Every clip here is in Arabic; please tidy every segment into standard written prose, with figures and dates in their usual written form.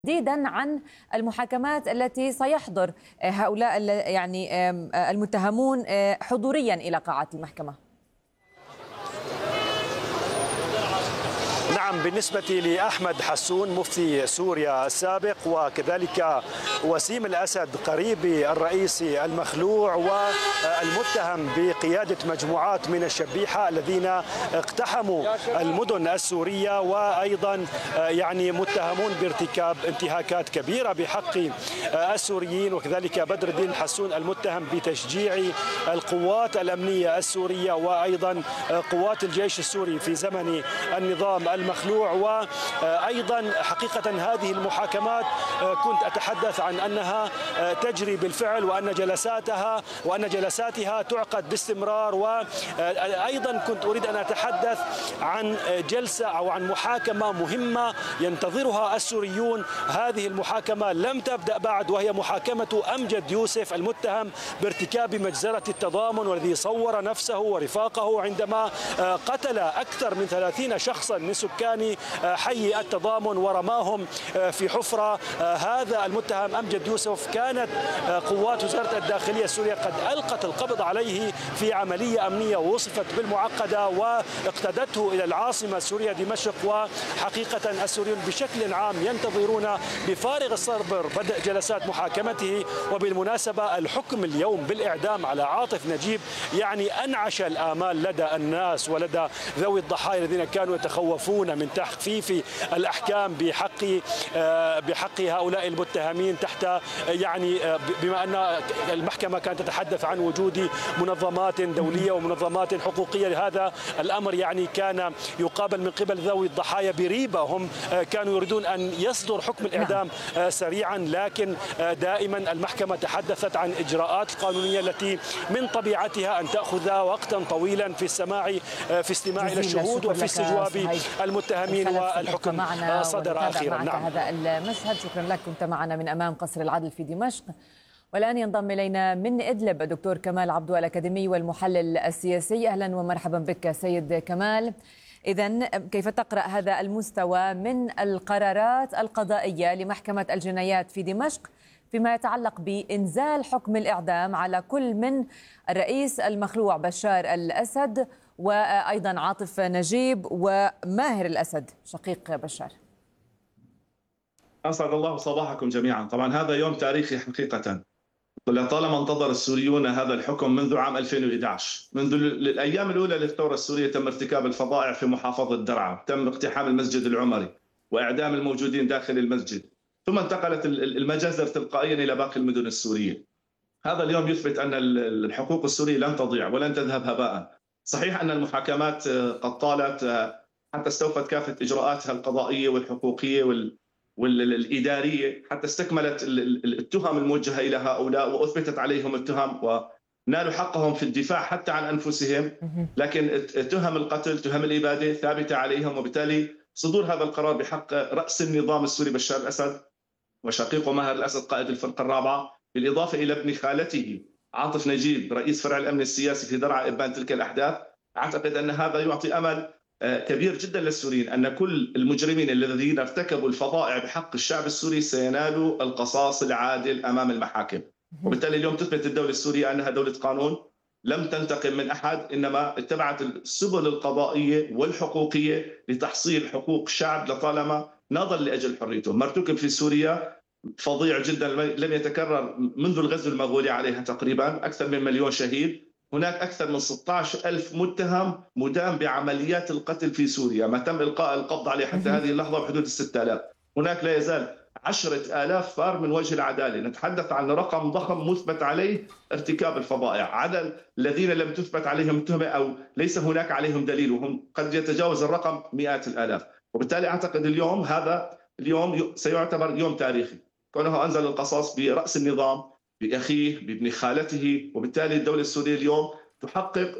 تحديدا عن المحاكمات التي سيحضر هؤلاء المتهمون حضوريا إلى قاعات المحكمة. نعم، بالنسبة لأحمد حسون مفتي سوريا السابق وكذلك وسيم الأسد قريب الرئيس المخلوع والمتهم بقيادة مجموعات من الشبيحة الذين اقتحموا المدن السورية وأيضا متهمون بارتكاب انتهاكات كبيرة بحق السوريين، وكذلك بدر الدين حسون المتهم بتشجيع القوات الأمنية السورية وأيضا قوات الجيش السوري في زمن النظام المخلوع. وأيضا حقيقة هذه المحاكمات كنت أتحدث عن أنها تجري بالفعل وأن جلساتها تعقد باستمرار، وأيضا كنت أريد أن أتحدث عن جلسة أو عن محاكمة مهمة ينتظرها السوريون. هذه المحاكمة لم تبدأ بعد، وهي محاكمة أمجد يوسف المتهم بارتكاب مجزرة التضامن، والذي صور نفسه ورفاقه عندما قتل أكثر من 30 شخصا من سكان حي التضامن ورماهم في حفرة. هذا المتهم أمجد يوسف كانت قوات وزارة الداخلية السورية قد ألقت القبض عليه في عملية أمنية وصفت بالمعقدة واقتدته إلى العاصمة السورية دمشق. وحقيقة السوريون بشكل عام ينتظرون بفارغ الصبر بدء جلسات محاكمته. وبالمناسبة الحكم اليوم بالإعدام على عاطف نجيب أنعش الآمال لدى الناس ولدى ذوي الضحايا الذين كانوا يتخوفون من تخفيف الأحكام بحق هؤلاء المتهمين تحت بما أن المحكمة كانت تتحدث عن وجود منظمات دولية ومنظمات حقوقية. هذا الأمر كان يقابل من قبل ذوي الضحايا بريبة، هم كانوا يريدون أن يصدر حكم الإعدام سريعا، لكن دائما المحكمة تحدثت عن إجراءات قانونية التي من طبيعتها أن تأخذ وقتا طويلا في استماع إلى الشهود وفي استجواب المتهمين، والحكم صدر أخيرا. نعم، هذا المشهد. شكرا لك، كنت معنا من أمام قصر العدل في دمشق. والآن ينضم إلينا من إدلب الدكتور كمال عبدو الأكاديمي والمحلل السياسي. أهلا ومرحبا بك سيد كمال. إذن كيف تقرأ هذا المستوى من القرارات القضائية لمحكمة الجنايات في دمشق فيما يتعلق بإنزال حكم الإعدام على كل من الرئيس المخلوع بشار الأسد وأيضا عاطف نجيب وماهر الأسد شقيق بشار؟ أسعد الله صباحكم جميعا. طبعا هذا يوم تاريخي حقيقة، لطالما انتظر السوريون هذا الحكم منذ عام 2011. منذ الأيام الأولى للثورة السورية تم ارتكاب الفظائع في محافظة درعا، تم اقتحام المسجد العمري وإعدام الموجودين داخل المسجد، ثم انتقلت المجازر تلقائيا إلى باقي المدن السورية. هذا اليوم يثبت أن الحقوق السورية لن تضيع ولن تذهب هباء. صحيح أن المحاكمات قد طالت حتى استوفت كافة إجراءاتها القضائية والحقوقية والإدارية حتى استكملت التهم الموجهة إلى هؤلاء وأثبتت عليهم التهم ونالوا حقهم في الدفاع حتى عن أنفسهم، لكن تهم القتل تهم الإبادة ثابتة عليهم. وبالتالي صدور هذا القرار بحق رأس النظام السوري بشار الأسد وشقيقه ماهر الأسد قائد الفرقة الرابعة، بالإضافة إلى ابن خالته عاطف نجيب رئيس فرع الأمن السياسي في درعا إبان تلك الأحداث، أعتقد أن هذا يعطي أمل كبير جدا للسوريين أن كل المجرمين الذين ارتكبوا الفظائع بحق الشعب السوري سينالوا القصاص العادل أمام المحاكم. وبالتالي اليوم تثبت الدولة السورية أنها دولة قانون، لم تنتقم من أحد، إنما اتبعت السبل القضائية والحقوقية لتحصيل حقوق الشعب لطالما ناضل لأجل حريته. ما ارتكب في سوريا فظيع جدا لم يتكرر منذ الغزو المغولي عليها تقريبا، أكثر من 1,000,000 شهيد، هناك أكثر من 16,000 متهم مدان بعمليات القتل في سوريا، ما تم إلقاء القبض عليه حتى هذه اللحظة بحدود 6,000. هناك لا يزال 10,000 فار من وجه العدالة. نتحدث عن رقم ضخم مثبت عليه ارتكاب الفظائع. عدد الذين لم تثبت عليهم التهمة أو ليس هناك عليهم دليل وهم قد يتجاوز الرقم مئات الآلاف. وبالتالي أعتقد هذا اليوم سيعتبر يوم تاريخي، كونه أنزل القصاص برأس النظام بأخيه بابن خالته. وبالتالي الدولة السورية اليوم تحقق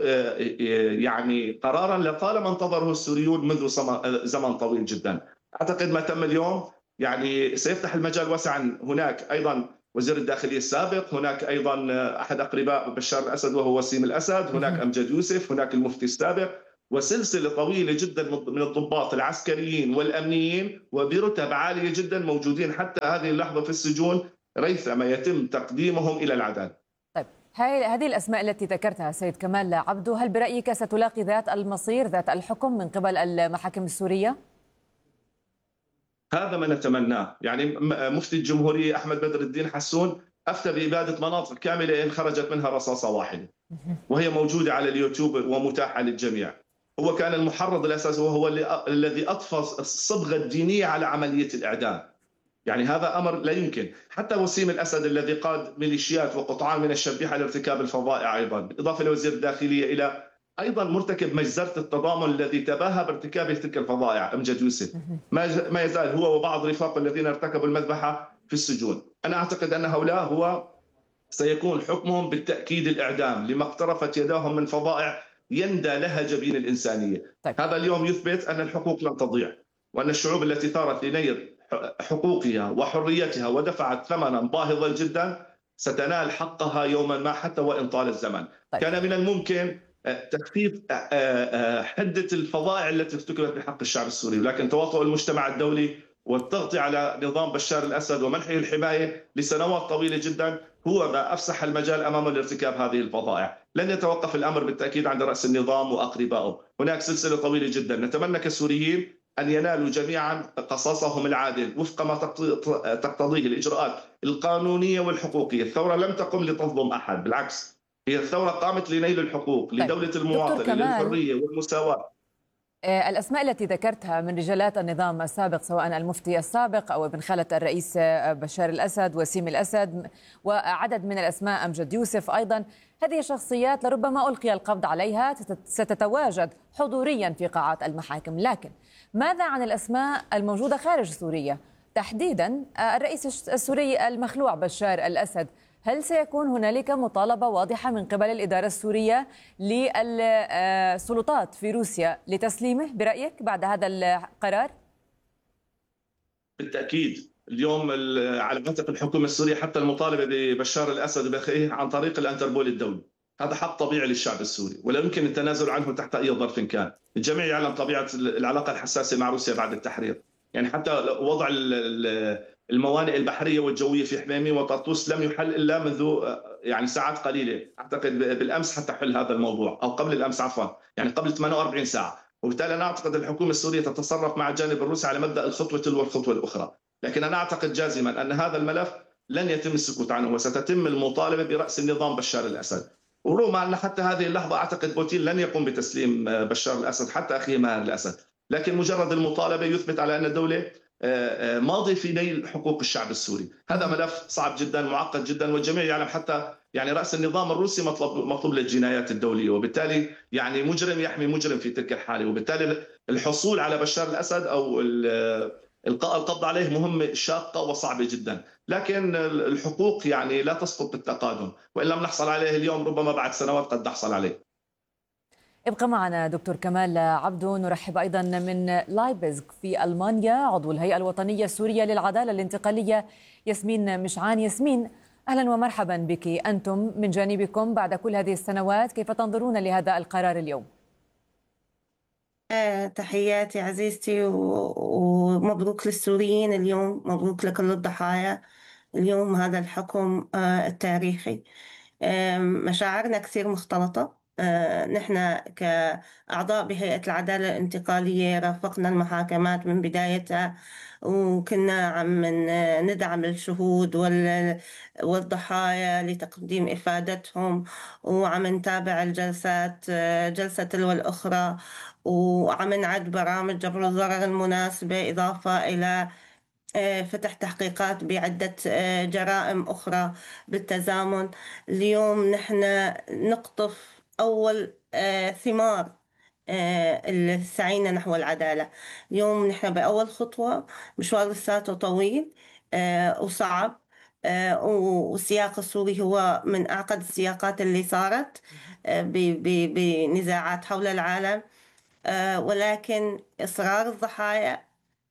قرارا لطالما انتظره السوريون منذ زمن طويل جدا. أعتقد ما تم اليوم سيفتح المجال واسعا. هناك أيضا وزير الداخلية السابق، هناك أيضا أحد أقرباء بشار الأسد وهو وسيم الأسد، هناك أمجد يوسف، هناك المفتي السابق، وسلسلة طويلة جدا من الضباط العسكريين والأمنيين وبرتب عالية جدا موجودين حتى هذه اللحظة في السجون ريثما يتم تقديمهم إلى العدالة. طيب، هذه الأسماء التي ذكرتها سيد كمال عبدو، هل برأيك ستلاقي ذات المصير ذات الحكم من قبل المحاكم السورية؟ هذا ما نتمناه. يعني مفتي الجمهورية أحمد بدر الدين حسون أفتى بإبادة مناطق كاملة إن خرجت منها رصاصة واحدة، وهي موجودة على اليوتيوب ومتاحة للجميع. هو كان المحرض الأساسي وهو الذي أضفى الصبغة الدينية على عملية الإعدام. يعني هذا أمر لا يمكن. حتى وسيم الأسد الذي قاد ميليشيات وقطعان من الشبيحة لارتكاب الفضائع أيضا، بالإضافة لوزير الداخلية إلى أيضا مرتكب مجزرة التضامن الذي تباهى بارتكاب تلك الفضائع أمجد يوسف، ما يزال هو وبعض رفاقه الذين ارتكبوا المذبحة في السجون. أنا أعتقد أن هؤلاء هو سيكون حكمهم بالتأكيد الإعدام لما اقترفت يداهم من فضائع يندى لها جبين الإنسانية. طيب. هذا اليوم يثبت أن الحقوق لن تضيع، وأن الشعوب التي ثارت لنيل حقوقها وحريتها ودفعت ثمنا باهظا جدا ستنال حقها يوما ما حتى وإن طال الزمن. طيب. كان من الممكن تخفيف حدة الفضائع التي ارتكبت بحق الشعب السوري، لكن تواطؤ المجتمع الدولي والضغط على نظام بشار الأسد ومنحه الحماية لسنوات طويلة جدا هو ما أفسح المجال أمامه لارتكاب هذه الفضائع. لن يتوقف الأمر بالتأكيد عند رأس النظام وأقربائه، هناك سلسلة طويلة جدا. نتمنى كسوريين أن ينالوا جميعا قصاصهم العادل وفق ما تقتضيه الإجراءات القانونية والحقوقية. الثورة لم تقم لتظلم أحد، بالعكس هي الثورة قامت لنيل الحقوق، لدولة المواطن، للحرية والمساواة. الأسماء التي ذكرتها من رجالات النظام السابق، سواء المفتي السابق أو ابن خالة الرئيس بشار الأسد، وسيم الأسد، وعدد من الأسماء أمجد يوسف أيضا، هذه شخصيات لربما ألقي القبض عليها ستتواجد حضوريا في قاعات المحاكم، لكن ماذا عن الأسماء الموجودة خارج سوريا؟ تحديدا الرئيس السوري المخلوع بشار الأسد، هل سيكون هنالك مطالبة واضحة من قبل الإدارة السورية للسلطات في روسيا لتسليمه برأيك بعد هذا القرار؟ بالتأكيد اليوم على عاتق الحكومة السورية حتى المطالبة ببشار الأسد وبأخيه عن طريق الأنتربول الدولي. هذا حق طبيعي للشعب السوري ولا يمكن التنازل عنه تحت أي ظرف كان. الجميع يعلم طبيعة العلاقة الحساسة مع روسيا بعد التحرير. يعني حتى وضع الموانئ البحرية والجوية في حميمي وطرطوس لم يحل إلا منذ يعني ساعات قليلة، أعتقد بالأمس حتى حل هذا الموضوع، أو قبل الأمس عفوا، يعني قبل 48 ساعة. وبالتالي أنا أعتقد الحكومة السورية تتصرف مع الجانب الروسي على مبدأ الخطوة تلو الخطوة الأخرى، لكن أنا أعتقد جازما أن هذا الملف لن يتم السكوت عنه وستتم المطالبة برأس النظام بشار الأسد. ورغم أن حتى هذه اللحظة أعتقد بوتين لن يقوم بتسليم بشار الأسد حتى أخيه ماهر الأسد، لكن مجرد المطالبة يثبت على أن الدولة ماضي في نيل حقوق الشعب السوري. هذا ملف صعب جدا معقد جدا، والجميع يعلم حتى يعني رأس النظام الروسي مطلوب للجنايات الدولية، وبالتالي يعني مجرم يحمي مجرم في تلك الحالة، وبالتالي الحصول على بشار الأسد أو إلقاء القبض عليه مهمة شاقة وصعبة جدا، لكن الحقوق يعني لا تسقط بالتقادم، وإن لم نحصل عليه اليوم ربما بعد سنوات قد نحصل عليه. ابقى معنا دكتور كمال عبدو. نرحب أيضا من لايبزغ في ألمانيا عضو الهيئة الوطنية السورية للعدالة الانتقالية ياسمين مشعان. ياسمين، أهلا ومرحبا بك. أنتم من جانبكم بعد كل هذه السنوات كيف تنظرون لهذا القرار اليوم؟ تحياتي عزيزتي ومبروك للسوريين اليوم، مبروك لكل الضحايا اليوم هذا الحكم التاريخي. مشاعرنا كثير مختلطة. نحن كأعضاء بهيئة العدالة الانتقالية رافقنا المحاكمات من بدايتها، وكنا عم ندعم الشهود والضحايا لتقديم إفادتهم، وعم نتابع الجلسات جلسة تلو الأخرى، وعم نعد برامج جبر الضرر المناسبة، إضافة إلى فتح تحقيقات بعدة جرائم أخرى بالتزامن. اليوم نحن نقطف أول ثمار سعينا نحو العدالة. اليوم نحن بأول خطوة، مشوار لساته طويل وصعب، والسياق السوري هو من أعقد السياقات اللي صارت بنزاعات حول العالم، ولكن إصرار الضحايا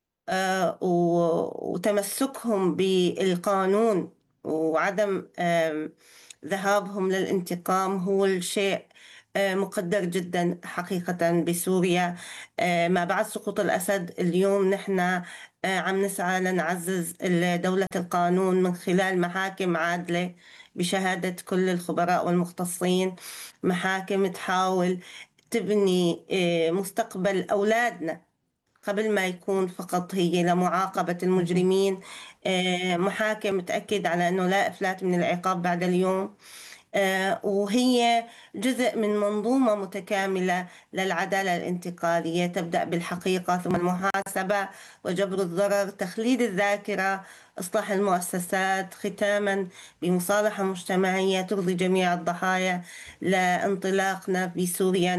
وتمسكهم بالقانون وعدم ذهابهم للانتقام هو الشيء مقدر جدا حقيقة بسوريا. ما بعد سقوط الأسد اليوم نحن عم نسعى لنعزز دولة القانون من خلال محاكم عادلة بشهادة كل الخبراء والمختصين، محاكم تحاول تبني مستقبل أولادنا قبل ما يكون فقط هي لمعاقبة المجرمين، محاكم تأكد على أنه لا إفلات من العقاب بعد اليوم، وهي جزء من منظومة متكاملة للعدالة الانتقالية تبدأ بالحقيقة ثم المحاسبة وجبر الضرر، تخليد الذاكرة، إصلاح المؤسسات، ختاما بمصالحة مجتمعية ترضي جميع الضحايا لانطلاقنا بسوريا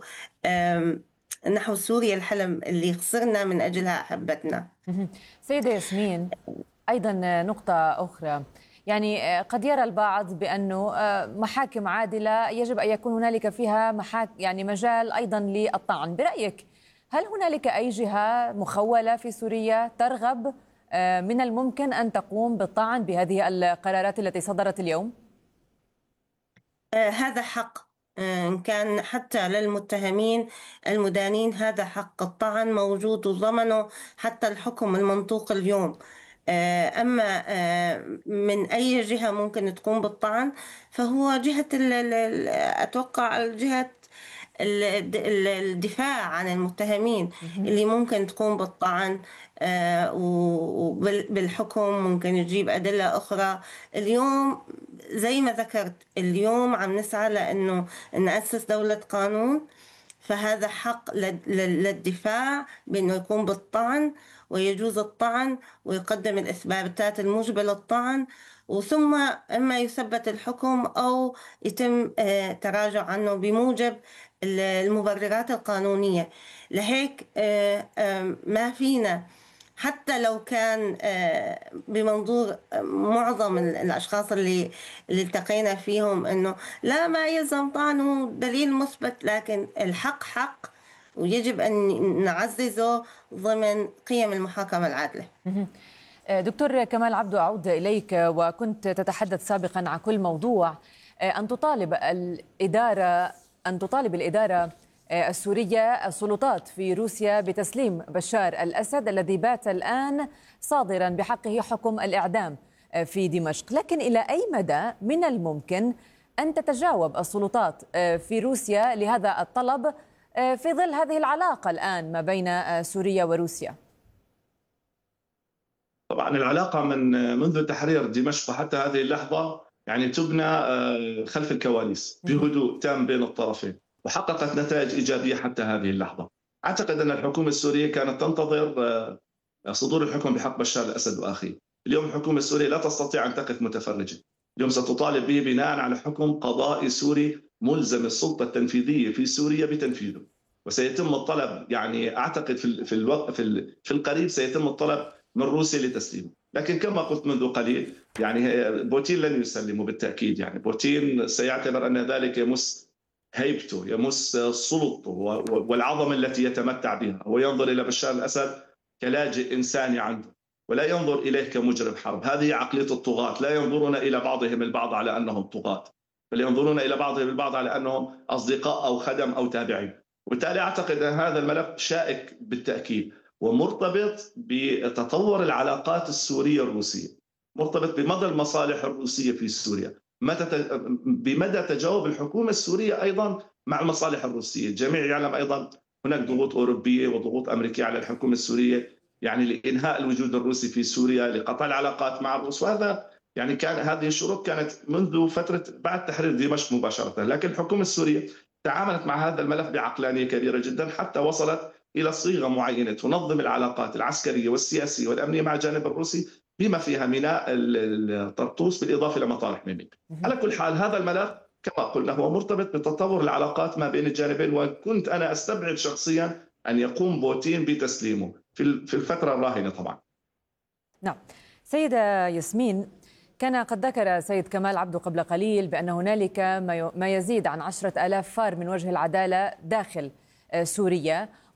نحو سوريا الحلم اللي خسرنا من أجلها أحبتنا. سيدة ياسمين، أيضا نقطة أخرى، يعني قد يرى البعض بأنه محاكم عادلة يجب أن يكون هنالك فيها يعني مجال أيضا للطعن. برأيك هل هنالك أي جهة مخولة في سوريا ترغب من الممكن أن تقوم بالطعن بهذه القرارات التي صدرت اليوم؟ هذا حق، إن كان حتى للمتهمين المدانين هذا حق الطعن موجود وضمنه حتى الحكم المنطوق اليوم. أما من أي جهة ممكن تقوم بالطعن فهو جهة أتوقع جهة الدفاع عن المتهمين اللي ممكن تقوم بالطعن وبالحكم، ممكن يجيب أدلة أخرى. اليوم زي ما ذكرت اليوم عم نسعى لأنه نأسس دولة قانون، فهذا حق للدفاع بأنه يقوم بالطعن ويجوز الطعن ويقدم الإثباتات الموجبة للطعن، وثم إما يثبت الحكم أو يتم تراجع عنه بموجب المبررات القانونية. لهيك ما فينا حتى لو كان بمنظور معظم الأشخاص اللي التقينا فيهم أنه لا ما يلزم طعنه دليل مثبت، لكن الحق حق ويجب أن نعززه ضمن قيم المحاكمة العادلة. دكتور كمال عبدو، أعود إليك، وكنت تتحدث سابقا عن كل موضوع أن تطالب الإدارة السورية السلطات في روسيا بتسليم بشار الأسد الذي بات الآن صادرا بحقه حكم الإعدام في دمشق، لكن إلى أي مدى من الممكن أن تتجاوب السلطات في روسيا لهذا الطلب في ظل هذه العلاقة الآن ما بين سوريا وروسيا؟ طبعا العلاقة منذ تحرير دمشق حتى هذه اللحظة يعني تبنى خلف الكواليس في هدوء تام بين الطرفين، وحققت نتائج إيجابية حتى هذه اللحظة. أعتقد أن الحكومة السورية كانت تنتظر صدور الحكم بحق بشار الأسد وأخيه. اليوم الحكومة السورية لا تستطيع أن تقف متفرجة، اليوم ستطالب به بناء على حكم قضائي سوري ملزم السلطة التنفيذية في سوريا بتنفيذه، وسيتم الطلب، يعني أعتقد في القريب سيتم الطلب من روسيا لتسليمه. لكن كما قلت منذ قليل يعني بوتين لن يسلمه بالتأكيد، يعني بوتين سيعتبر أن ذلك يمس هيبته، يمس سلطته والعظمة التي يتمتع بها. هو ينظر إلى بشار الأسد كلاجئ إنساني عنده ولا ينظر إليه كمجرم حرب. هذه عقلية الطغاة، لا ينظرون إلى بعضهم البعض على أنهم طغاة، بل ينظرون إلى بعضهم البعض على أنهم أصدقاء أو خدم أو تابعين. وبالتالي أعتقد أن هذا الملف شائك بالتأكيد ومرتبط بتطور العلاقات السورية الروسية، مرتبط بمدى المصالح الروسية في سوريا، بمدى تجاوب الحكومة السورية أيضا مع المصالح الروسية. الجميع يعلم أيضا هناك ضغوط أوروبية وضغوط أمريكية على الحكومة السورية، يعني لإنهاء الوجود الروسي في سوريا، لقطع العلاقات مع الروس، وهذا يعني هذه الشروط كانت منذ فترة بعد تحرير دمشق مباشرة. لكن الحكومة السورية تعاملت مع هذا الملف بعقلانية كبيرة جدا حتى وصلت إلى صيغة معينة تنظم العلاقات العسكرية والسياسية والأمنية مع الجانب الروسي بما فيها ميناء الطرطوس بالإضافة إلى مطارح مينيك. على كل حال هذا الملف كما قلنا هو مرتبط بتطور العلاقات ما بين الجانبين، وكنت أنا أستبعد شخصيا أن يقوم بوتين بتسليمه في الفترة الراهنة طبعا. نعم. سيدة ياسمين، كان قد ذكر سيد كمال عبدو قبل قليل بأن هنالك ما يزيد عن 10,000 فار من وجه العدالة داخل سوريا،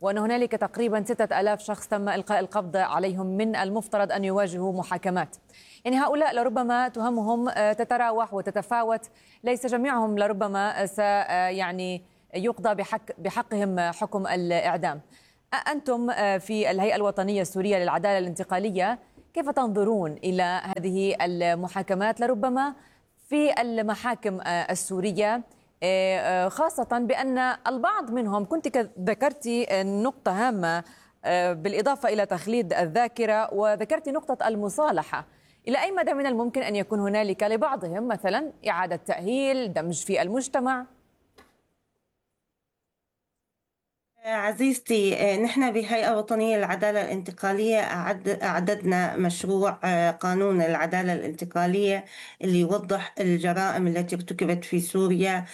وأن هنالك تقريبا 6000 شخص تم إلقاء القبض عليهم من المفترض أن يواجهوا محاكمات. يعني هؤلاء لربما تهمهم تتراوح وتتفاوت، ليس جميعهم لربما يعني يقضى بحقهم حكم الإعدام. أنتم في الهيئة الوطنية السورية للعدالة الانتقالية كيف تنظرون إلى هذه المحاكمات لربما في المحاكم السورية، خاصة بأن البعض منهم كنت ذكرتي نقطة هامة بالإضافة إلى تخليد الذاكرة، وذكرتي نقطة المصالحة. إلى أي مدى من الممكن أن يكون هنالك لبعضهم مثلا إعادة تأهيل، دمج في المجتمع؟ عزيزتي، نحن بهيئة وطنية للعدالة الانتقالية أعددنا مشروع قانون العدالة الانتقالية اللي يوضح الجرائم التي ارتكبت في سوريا،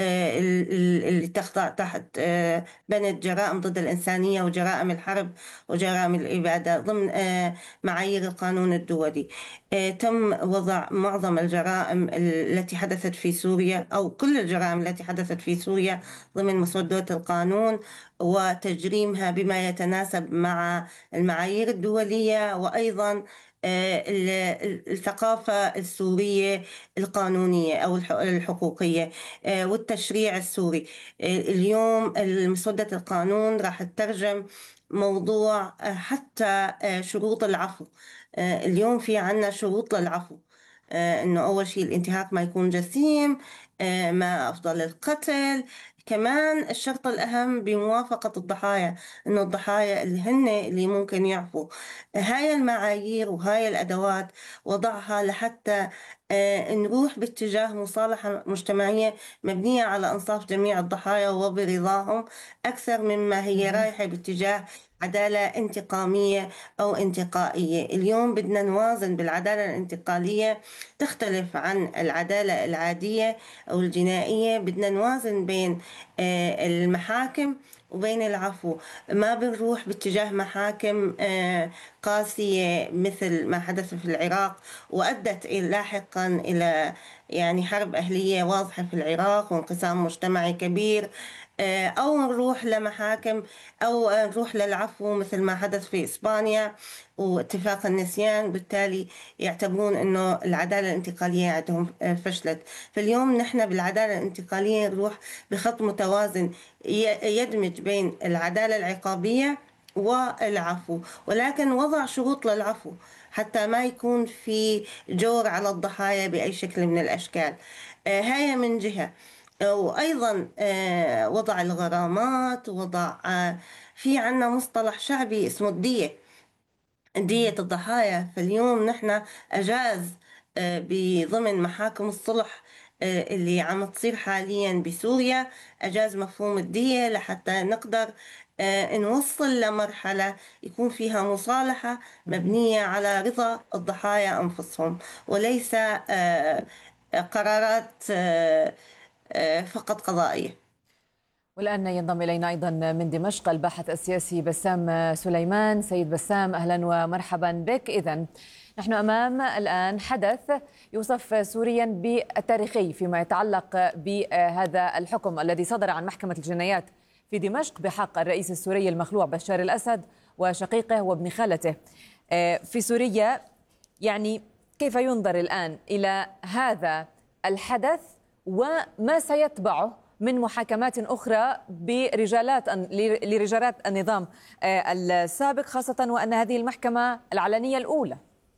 اللي تخضع تحت بند جرائم ضد الإنسانية وجرائم الحرب وجرائم الإبادة ضمن معايير القانون الدولي. تم وضع معظم الجرائم التي حدثت في سوريا أو كل الجرائم التي حدثت في سوريا ضمن مسودات القانون وتجريمها بما يتناسب مع المعايير الدولية وأيضا الثقافة السورية القانونية أو الحقوقية والتشريع السوري. اليوم مسودة القانون راح تترجم موضوع حتى شروط العفو. اليوم في عنا شروط للعفو، إنه أول شيء الانتهاك ما يكون جسيم، ما أفضل القتل، كمان الشرط الأهم بموافقة الضحايا، إنه الضحايا اللي ممكن يعفوا. هاي المعايير وهاي الأدوات وضعها لحتى نروح باتجاه مصالحة مجتمعية مبنية على إنصاف جميع الضحايا وبرضاهم، أكثر مما هي رايحة باتجاه عدالة انتقامية أو انتقائية. اليوم بدنا نوازن بالعدالة الانتقالية، تختلف عن العدالة العادية أو الجنائية. بدنا نوازن بين المحاكم وبين العفو، ما بنروح باتجاه محاكم قاسية مثل ما حدث في العراق وأدت لاحقا إلى يعني حرب أهلية واضحة في العراق وانقسام مجتمعي كبير، أو نروح لمحاكم أو نروح للعفو مثل ما حدث في إسبانيا واتفاق النسيان، بالتالي يعتبرون أنه العدالة الانتقالية عندهم فشلت. فاليوم نحن بالعدالة الانتقالية نروح بخط متوازن يدمج بين العدالة العقابية والعفو، ولكن وضع شروط للعفو حتى ما يكون في جور على الضحايا بأي شكل من الأشكال. هاي من جهة. وأيضا وضع الغرامات، وضع في عنا مصطلح شعبي اسمه دية الضحايا. فاليوم نحن أجاز بضمن محاكم الصلح اللي عم تصير حاليا بسوريا، أجاز مفهوم الدية لحتى نقدر نوصل لمرحلة يكون فيها مصالحة مبنية على رضا الضحايا أنفسهم وليس قرارات فقط قضائية. والآن ينضم إلينا أيضا من دمشق الباحث السياسي بسام سليمان. سيد بسام، أهلا ومرحبا بك. إذن نحن أمام الآن حدث يوصف سوريا بالتاريخي فيما يتعلق بهذا الحكم الذي صدر عن محكمة الجنايات في دمشق بحق الرئيس السوري المخلوع بشار الأسد وشقيقه وابن خالته في سوريا. يعني كيف ينظر الآن إلى هذا الحدث وما سيتبعه من محاكمات أخرى لرجالات النظام السابق، خاصة وأن هذه المحكمة العلنية الأولى؟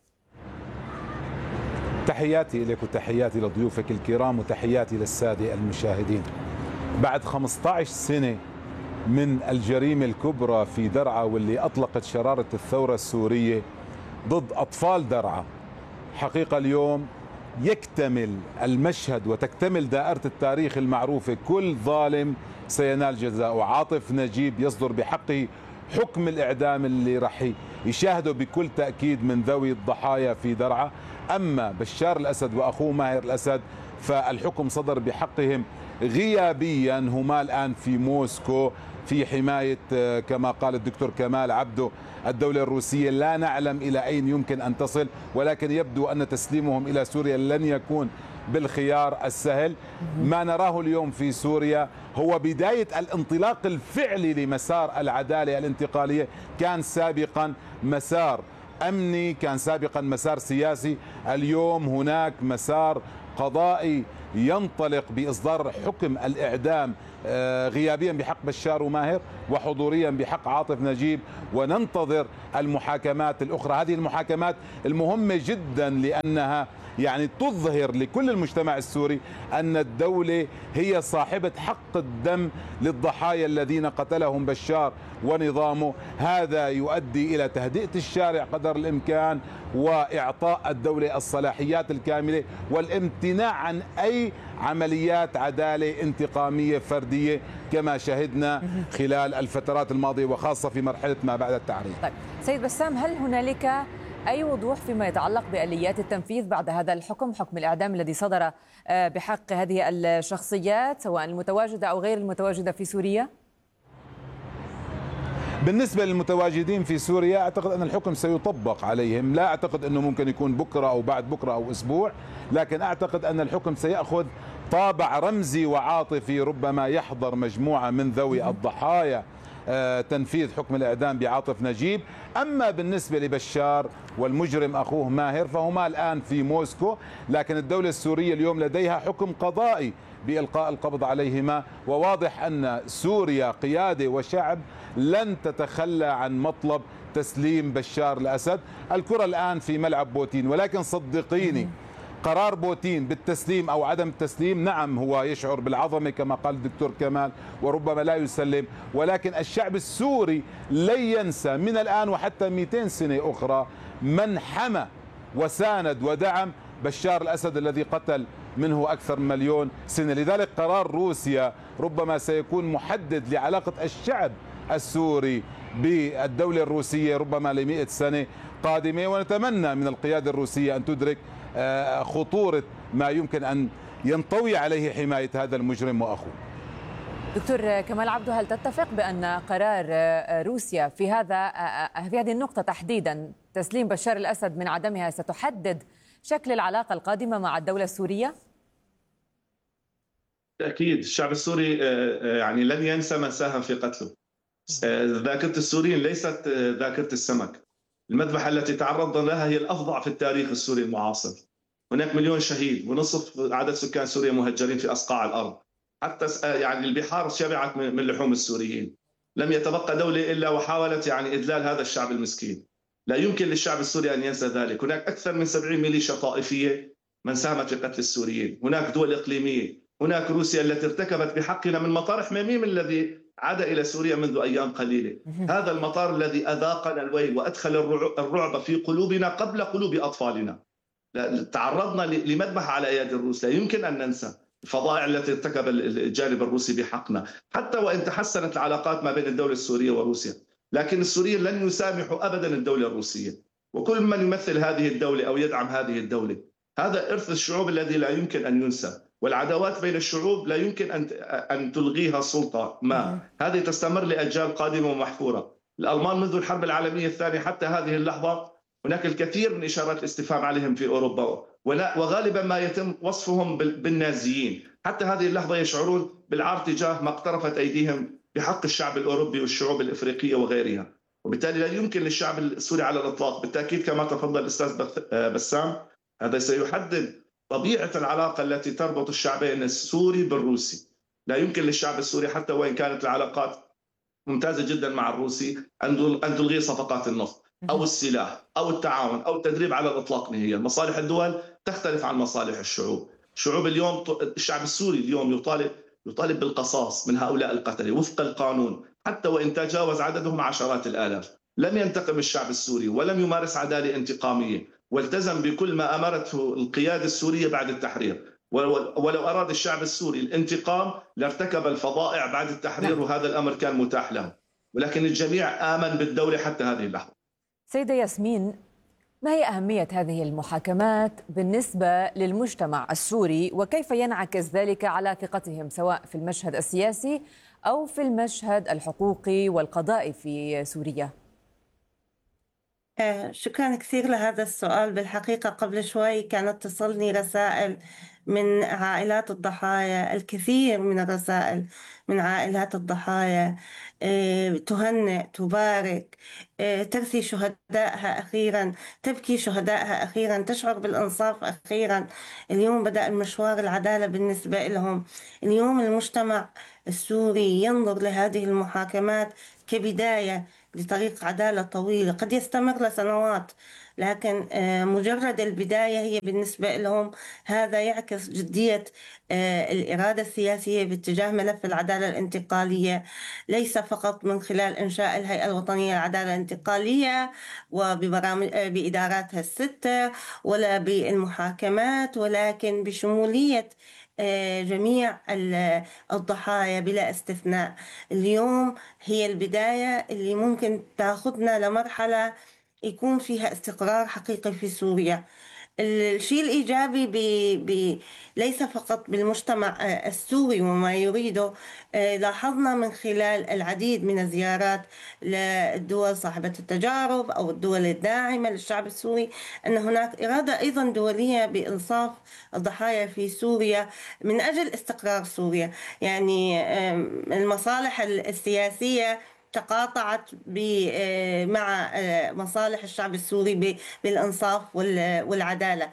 تحياتي لك وتحياتي لضيوفك الكرام وتحياتي للسادة المشاهدين. بعد 15 سنة من الجريمة الكبرى في درعا واللي أطلقت شرارة الثورة السورية ضد أطفال درعا، حقيقة اليوم يكتمل المشهد وتكتمل دائرة التاريخ المعروفة. كل ظالم سينال جزاءه. عاطف نجيب يصدر بحقه حكم الإعدام اللي رح يشاهده بكل تأكيد من ذوي الضحايا في درعا. أما بشار الأسد وأخوه ماهر الأسد فالحكم صدر بحقهم غيابيا. هما الآن في موسكو في حماية كما قال الدكتور كمال عبده الدولة الروسية. لا نعلم إلى أين يمكن أن تصل، ولكن يبدو أن تسليمهم إلى سوريا لن يكون بالخيار السهل. ما نراه اليوم في سوريا هو بداية الانطلاق الفعلي لمسار العدالة الانتقالية. كان سابقا مسار أمني، كان سابقا مسار سياسي، اليوم هناك مسار قضائي ينطلق بإصدار حكم الإعدام غيابيا بحق بشار وماهر وحضوريا بحق عاطف نجيب، وننتظر المحاكمات الأخرى. هذه المحاكمات المهمة جدا لأنها يعني تظهر لكل المجتمع السوري أن الدولة هي صاحبة حق الدم للضحايا الذين قتلهم بشار ونظامه. هذا يؤدي إلى تهدئة الشارع قدر الإمكان وإعطاء الدولة الصلاحيات الكاملة والامتناع عن أي عمليات عدالة انتقامية فردية كما شهدنا خلال الفترات الماضية وخاصة في مرحلة ما بعد التحرير. طيب سيد بسام، هل هنالك أي وضوح فيما يتعلق بآليات التنفيذ بعد هذا الحكم، حكم الإعدام الذي صدر بحق هذه الشخصيات سواء المتواجدة أو غير المتواجدة في سوريا؟ بالنسبة للمتواجدين في سوريا أعتقد أن الحكم سيطبق عليهم. لا أعتقد أنه ممكن يكون بكرة أو بعد بكرة أو أسبوع، لكن أعتقد أن الحكم سيأخذ طابع رمزي وعاطفي. ربما يحضر مجموعة من ذوي الضحايا تنفيذ حكم الإعدام بعاطف نجيب. أما بالنسبة لبشار والمجرم أخوه ماهر فهما الآن في موسكو، لكن الدولة السورية اليوم لديها حكم قضائي بإلقاء القبض عليهما. وواضح أن سوريا قيادة وشعب لن تتخلى عن مطلب تسليم بشار الأسد. الكرة الآن في ملعب بوتين، ولكن صدقيني قرار بوتين بالتسليم أو عدم التسليم، نعم هو يشعر بالعظمة كما قال الدكتور كمال وربما لا يسلم، ولكن الشعب السوري لن ينسى من الآن وحتى 200 سنة أخرى من حمى وساند ودعم بشار الأسد الذي قتل منه أكثر من 1,000,000 سنة. لذلك قرار روسيا ربما سيكون محدد لعلاقة الشعب السوري بالدولة الروسية ربما ل100 سنة قادمة. ونتمنى من القيادة الروسية أن تدرك خطورة ما يمكن أن ينطوي عليه حماية هذا المجرم وأخوه. دكتور كمال عبده، هل تتفق بأن قرار روسيا في هذه النقطة تحديدا تسليم بشار الأسد من عدمها ستحدد شكل العلاقة القادمة مع الدولة السورية؟ أكيد الشعب السوري يعني لن ينسى من ساهم في قتله. ذاكرة السوريين ليست ذاكرة السمك. المذبحة التي تعرضنا لها هي الأفظع في التاريخ السوري المعاصر. هناك 1,000,000 شهيد ونصف عدد سكان سوريا مهجرين في أصقاع الأرض. حتى يعني البحار شبعت من لحوم السوريين. لم يتبقى دولة إلا وحاولت يعني إذلال هذا الشعب المسكين. لا يمكن للشعب السوري أن ينسى ذلك. هناك أكثر من 70 ميليشيا طائفية من ساهمت في قتل السوريين. هناك دول إقليمية، هناك روسيا التي ارتكبت بحقنا من مطار حميميم الذي عاد إلى سوريا منذ أيام قليلة. هذا المطار الذي أذاقنا الويل وأدخل الرعب في قلوبنا قبل قلوب أطفالنا. تعرضنا لمذبحة على أيادي الروس. لا يمكن أن ننسى الفظائع التي ارتكب الجانب الروسي بحقنا، حتى وإن تحسنت العلاقات ما بين الدولة السورية وروسيا، لكن السوريين لن يسامحوا أبدا الدولة الروسية وكل من يمثل هذه الدولة أو يدعم هذه الدولة. هذا إرث الشعوب الذي لا يمكن أن ينسى، والعداوات بين الشعوب لا يمكن أن تلغيها سلطة ما. هذه تستمر لأجيال قادمة ومحفورة. الألمان منذ الحرب العالمية الثانية حتى هذه اللحظة هناك الكثير من إشارات الاستفهام عليهم في أوروبا، وغالبا ما يتم وصفهم بالنازيين. حتى هذه اللحظة يشعرون بالعار تجاه ما اقترفت أيديهم بحق الشعب الأوروبي والشعوب الإفريقية وغيرها. وبالتالي لا يمكن للشعب السوري على الإطلاق، بالتأكيد كما تفضل الأستاذ بسام، هذا سيحدد طبيعة العلاقة التي تربط الشعبين السوري بالروسي. لا يمكن للشعب السوري حتى وإن كانت العلاقات ممتازة جدا مع الروسي أن تلغي صفقات النفط أو السلاح أو التعاون أو التدريب على الإطلاق نهائيا. مصالح الدول تختلف عن مصالح الشعوب. اليوم الشعب السوري اليوم يطالب بالقصاص من هؤلاء القتلة وفق القانون، حتى وإن تجاوز عددهم عشرات الآلاف. لم ينتقم الشعب السوري ولم يمارس عدالة انتقامية، والتزم بكل ما أمرته القيادة السورية بعد التحرير. ولو أراد الشعب السوري الانتقام لارتكب الفظائع بعد التحرير، وهذا الأمر كان متاح له، ولكن الجميع آمن بالدولة حتى هذه اللحظة. سيدة ياسمين، ما هي أهمية هذه المحاكمات بالنسبة للمجتمع السوري، وكيف ينعكس ذلك على ثقتهم سواء في المشهد السياسي أو في المشهد الحقوقي والقضائي في سوريا؟ شكرا كثير لهذا السؤال. بالحقيقة قبل شوي كانت تصلني رسائل من عائلات الضحايا، الكثير من الرسائل من عائلات الضحايا، تهنئ، تبارك، ترثي شهدائها أخيرا، تبكي شهدائها أخيرا، تشعر بالإنصاف أخيرا. اليوم بدأ المشوار العدالة بالنسبة لهم. اليوم المجتمع السوري ينظر لهذه المحاكمات كبداية لطريق عدالة طويلة قد يستمر لسنوات، لكن مجرد البداية هي بالنسبة لهم. هذا يعكس جدية الإرادة السياسية باتجاه ملف العدالة الانتقالية، ليس فقط من خلال إنشاء الهيئة الوطنية للعدالة الانتقالية وببرامج بإداراتها الستة ولا بالمحاكمات، ولكن بشمولية جميع الضحايا بلا استثناء. اليوم هي البداية اللي ممكن تاخذنا لمرحلة يكون فيها استقرار حقيقي في سوريا. الشيء الإيجابي ليس فقط بالمجتمع السوري وما يريده. لاحظنا من خلال العديد من الزيارات للدول صاحبة التجارب أو الدول الداعمة للشعب السوري أن هناك إرادة أيضا دولية بإنصاف الضحايا في سوريا من أجل استقرار سوريا. يعني المصالح السياسية تقاطعت مع مصالح الشعب السوري بالإنصاف والعدالة،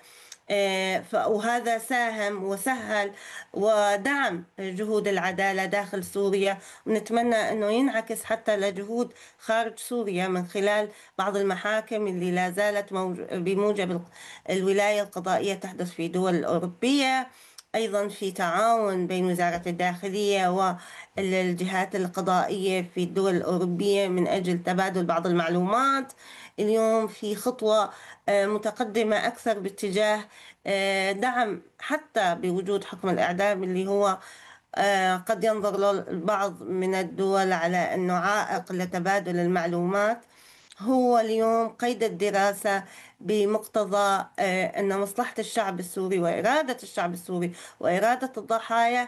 وهذا ساهم وسهل ودعم جهود العدالة داخل سوريا، ونتمنى أنه ينعكس حتى لجهود خارج سوريا من خلال بعض المحاكم اللي لا زالت بموجب الولاية القضائية تحدث في دول أوروبية، أيضا في تعاون بين وزارة الداخلية والجهات القضائية في الدول الأوروبية من أجل تبادل بعض المعلومات. اليوم في خطوة متقدمة أكثر باتجاه دعم حتى بوجود حكم الإعدام اللي هو قد ينظر له البعض من الدول على أنه عائق لتبادل المعلومات. هو اليوم قيد الدراسة بمقتضى أن مصلحة الشعب السوري وإرادة الشعب السوري وإرادة الضحايا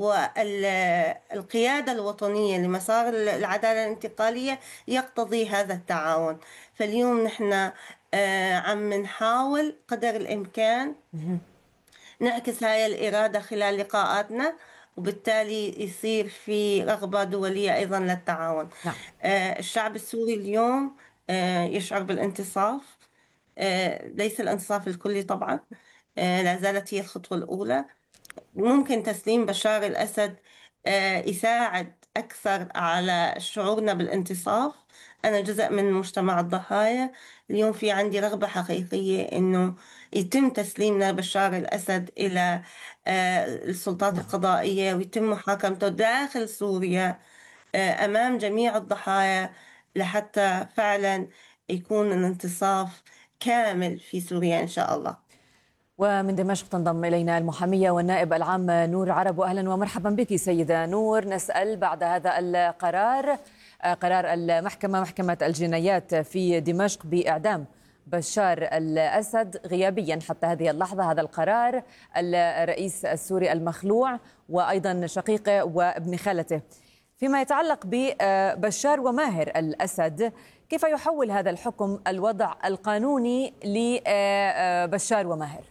والقيادة الوطنية لمسار العدالة الانتقالية يقتضي هذا التعاون. فاليوم نحن عم نحاول قدر الإمكان نعكس هاي الإرادة خلال لقاءاتنا، وبالتالي يصير في رغبة دولية أيضا للتعاون. نعم. الشعب السوري اليوم يشعر بالانتصاف، ليس الانتصاف الكلي طبعا، لا زالت هي الخطوة الأولى. ممكن تسليم بشار الأسد يساعد أكثر على شعورنا بالانتصاف. أنا جزء من مجتمع الضحايا. اليوم في عندي رغبة حقيقية إنه يتم تسليمنا بشار الأسد إلى السلطات القضائية ويتم محاكمته داخل سوريا أمام جميع الضحايا لحتى فعلا يكون الانتصاف كامل في سوريا إن شاء الله. ومن دمشق تنضم إلينا المحامية والنائب العام نور عرب، وأهلا ومرحبا بك سيدة نور. نسأل بعد هذا القرار، قرار المحكمة، محكمة الجنايات في دمشق بإعدام بشار الأسد غيابيا حتى هذه اللحظة، هذا القرار الرئيس السوري المخلوع وأيضا شقيقه وابن خالته. فيما يتعلق ببشار وماهر الأسد، كيف يحول هذا الحكم الوضع القانوني لبشار وماهر؟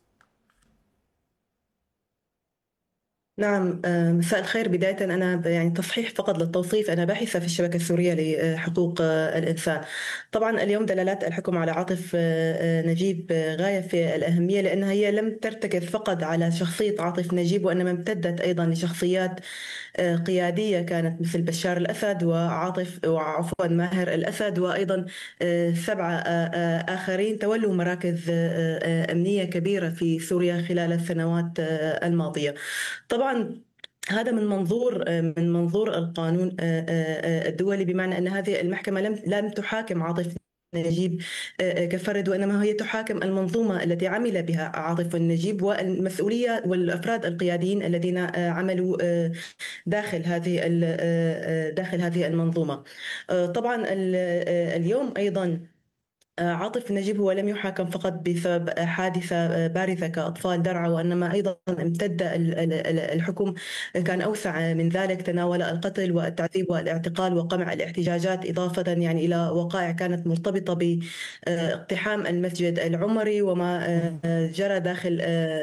نعم، مساء الخير. بداية أنا يعني تصحيح فقط للتوصيف، أنا باحثة في الشبكة السورية لحقوق الإنسان. طبعا اليوم دلالات الحكم على عاطف نجيب غاية في الأهمية، لأنها هي لم ترتكز فقط على شخصية عاطف نجيب، وإنما امتدت أيضا لشخصيات قيادية كانت مثل بشار الأسد وعفوا ماهر الأسد، وأيضا 7 آخرين تولوا مراكز أمنية كبيرة في سوريا خلال السنوات الماضية. طبعا هذا من منظور القانون الدولي، بمعنى أن هذه المحكمة لم تحاكم عاطف نجيب كفرد، وإنما هي تحاكم المنظومة التي عمل بها عاطف النجيب والمسؤولية والأفراد القياديين الذين عملوا داخل هذه المنظومة. طبعا اليوم أيضا عاطف نجيب هو لم يحاكم فقط بسبب حادثة بارزة كأطفال درعا، وإنما أيضا امتد الحكم، كان أوسع من ذلك، تناول القتل والتعذيب والاعتقال وقمع الاحتجاجات، إضافة يعني إلى وقائع كانت مرتبطة باقتحام المسجد العمري وما جرى داخل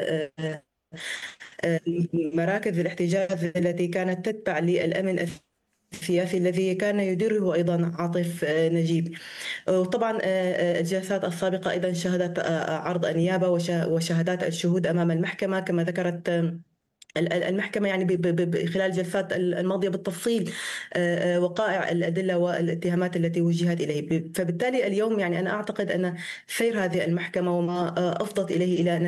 مراكز الاحتجاج التي كانت تتبع للأمن السياسي الذي كان يديره أيضا عاطف نجيب. وطبعا الجلسات السابقة أيضا شهدت عرض النيابة وشهادات الشهود أمام المحكمة، كما ذكرت المحكمة يعني خلال الجلسات الماضية بالتفصيل وقائع الأدلة والاتهامات التي وجهت إليه. فبالتالي اليوم يعني أنا أعتقد أن سير هذه المحكمة وما أفضت إليه إلى